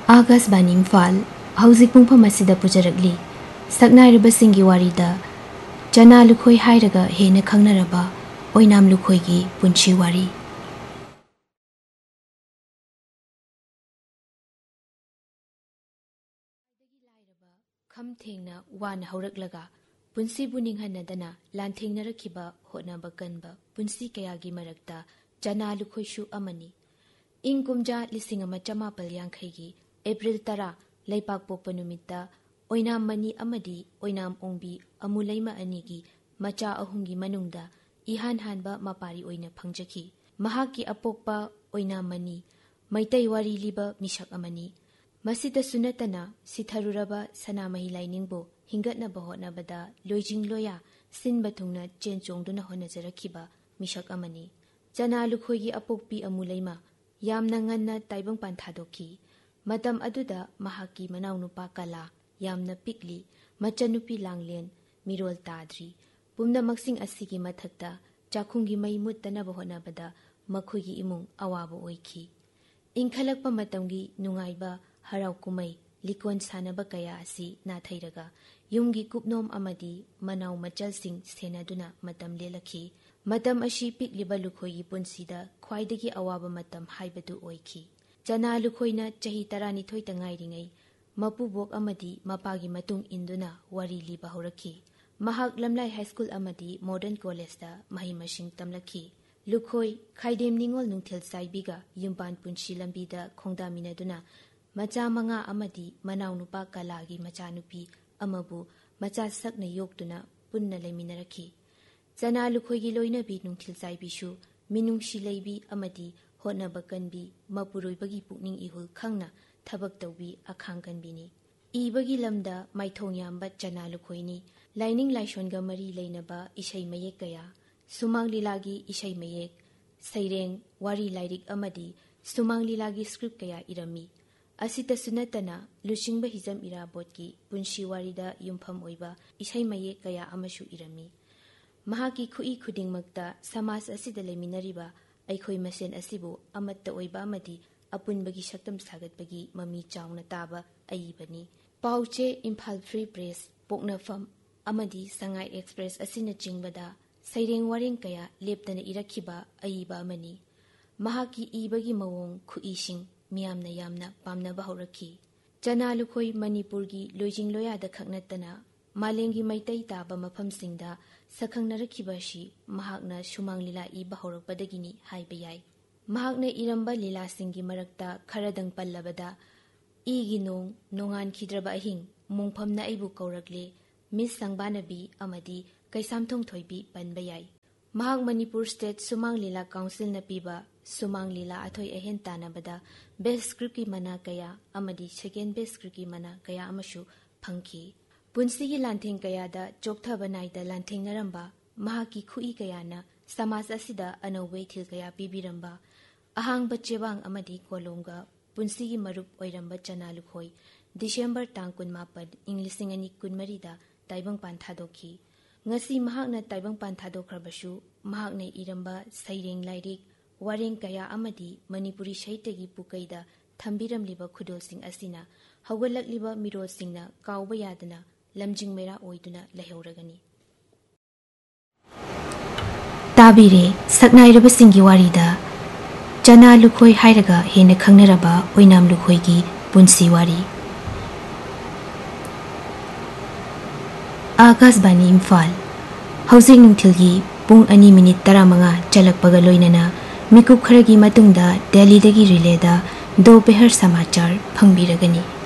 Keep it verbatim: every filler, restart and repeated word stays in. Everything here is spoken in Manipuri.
आकाशवाणी इम्फाल हौजिक पुंफम असिदा पुजरकली सक्नाइरबसिंगी वारीदा चना लुखोई हाइरगा हेना खंगनरबा ओइनाम लुखोईगी पुंची वारी खम थेंगना वान हौरकलगा पुंसी बुनिंगहनदना लांथेंगनरखिबा होटनाबा कनबा पुंसी कयागी मरकता चना लुखोईशु अमनी इंग कुमजा लिसिंग अमा चमापल यांखैगी एप्रिल तरा लैपाक पोपा नुमित्ता ओइनाम मनी अमदी ओइनाम ओंबी अमुलैमा अनिगी मचा अहुंगी मनुंगदा इहान हानबा मापारी ओइना फंगजखी महाकी अपोकपा ओइनाम मनी मैतै वारी लिबा मिशक अमनी मसिदा सुनतना सिथरुरबा सनामहि लाइनिंगबो हिंगतनबा होटनबदा लोइजिंग लोया सिनबा थुंगना चेनचोंगदुना होनजरखिबा मिशक अमनी चना लुखोईगी अपोकपी अमुलैमा यामना ngana taibang panthadoki matam aduda mahaki manaunupa kala yamna pikli machanupi langlen mirol tadri pumna maksing asigi mathakta chakhungi mai muttana bahona bada makhugi imung awabo oiki ingkhalakpa matamgi nungaiba harau kumai likon sanaba kaya asi na thairaga yumgi kupnom amadi manau machal sing senaduna matam lelakhi matam ashi pikliba lukhoyi punsida khwaidagi awaba matam haibadu oiki chana lukhoina chahi tarani thoi tangai mapubok amadi mapagi matung induna wari liba horakhi mahak lamlai high school amadi modern college da mahi mashing tamlakhi lukhoi khaidem ningol nungthil saibiga yumpan punshi lambi da khongdamina duna macha manga amadi manau nupa kalagi macha nupi amabu macha sakna yoktuna punna leminarakhi चना लुखोईगी लोइनबी नुंथिल साइबिशु मिनुंगशी लैबी अमदी होटनबा कनबी मपुरोइबगी पुकनिंग इहुल खंगना थबक तौबी अखांग कनबीनी इबगी लमदा माइथोंग यामबा चना लुखोईनी लाइनिंग लाइशोनगा मरी लैनबा इशै मयेक कया सुमांग लीलागी इशै मयेक सैरेंग वारी लाइरिक अमदी सुमांग लीलागी स्क्रिप्ट कया इरमी असिता सुनतना लुशिंगबा हिजम इराबोतकी पुंशी वारीदा युमफम ओइबा इशै मयेक कया अमशु इरमी महाकी खुई खुदिंगमक्ता समाज असिदा लेमिनरिबा अइखोई मसेन असिबु अमत्ता ओइबा अमदी अपुनबगी शक्तम सागतबगी ममी चावना ताबा अइबनी पाउचे Imphal free press पोकनाफम अमदी Sangai express असिना चिंगबदा सैरेंग वारेंग कया लेप्तना इरखिबा अइबा अमनी महाकी इबगी मवोंग खुईसिंग मियामना यामना पामनबा हौरखी चना लुखोई मणिपुरगी लोइजिंग लोयादा खकनतना मालेंगी मैतै ताबा मफमसिंगदा सखंगनरखिबाशी महाकना सुमांग लीला इबा हौरकपदगिनी हाइबा याय महाकना इरंबा लीलासिंगी मरक्ता खरदंग पल्लबदा इगी नोंग नोंगान खिद्रबा अहिंग मुंगफमना अइबु कौरकले मिस संगबानबी अमदी कैसामथोंग थोइबी पनबा याय महाक मणिपुर स्टेट सुमांग लीला काउंसिल न पीबा सुमांग लीला अथोई अहेन तानबदा बेस्ट स्क्रिप्ट की मना कया अमदी सेकेंड बेस्ट स्क्रिप्ट की मना कया अमशु फंखी पुंसीगी लांथेंग कयादा चोकथबा नाइदा लांथेंग नरंबा महाकी खुई कयाना समाज असिदा अनौवे थिल कया पीबिरंबा अहांग बच्चेवांग अमदी कोलोंगा पुंसीगी मरुप ओइरंबा चना लुखोई दिसंबर तांग कुनमापन इंग्लिसिंग अनि कुनमरीदा ताइबंग पांथादोखी ngasi mahakna taibang panthadokrabashu mahakne iramba saireng lairik wareng kaya amadi manipuri saitagi pukaida thambiramliba khudolsing asina hawgalakliba mirosingna kawba yadana lamjing mera oiduna laheuragani tabire saknairaba singi warida chana lukhoi hairaga hena khangnaraba oinam lukhoigi punsi wari Akashvani Imphal हौजिक नुंथिलगी पुंग अनि मिनिट तरामंगा चलकपगा लोइनना मिकुप खरगी मतुंगदा दिल्लीदगी रिलेदा दोपहर समाचार फंगबिरगनी।